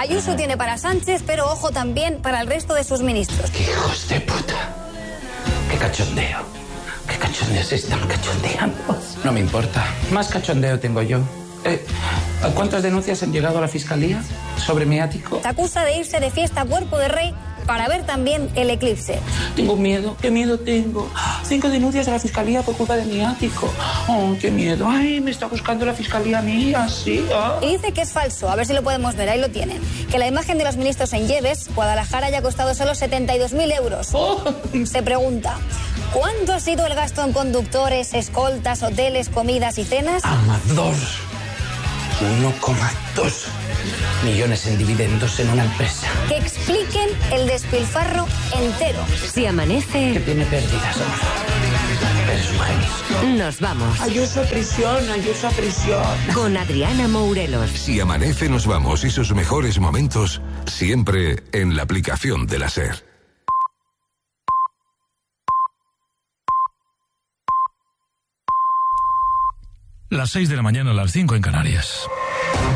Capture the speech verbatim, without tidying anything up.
Ayuso tiene para Sánchez, pero ojo también para el resto de sus ministros. ¡Qué hijos de puta! ¡Qué cachondeo! ¡Qué cachondeo se están cachondeando! No me importa. Más cachondeo tengo yo. Eh, ¿Cuántas denuncias han llegado a la fiscalía sobre mi ático? Te acusa de irse de fiesta a cuerpo de rey para ver también el eclipse. Tengo miedo. ¿Qué miedo tengo? Cinco denuncias a la fiscalía por culpa de mi ático. Oh, qué miedo. Ay, me está buscando la fiscalía a mí, así. Oh. Y dice que es falso. A ver si lo podemos ver. Ahí lo tienen. Que la imagen de los ministros en Lleves, Guadalajara, haya costado solo setenta y dos mil euros. Oh. Se pregunta, ¿cuánto ha sido el gasto en conductores, escoltas, hoteles, comidas y cenas? Amador. uno coma dos millones en dividendos en una empresa. Que expliquen el despilfarro entero. Si amanece... Que tiene pérdidas, Amor. Eres un genio. Nos vamos. Ayuso a prisión, Ayuso a prisión. Con Adriana Mourelos. Si amanece, nos vamos y sus mejores momentos siempre en la aplicación de la SER. Las seis de la mañana, a las cinco en Canarias.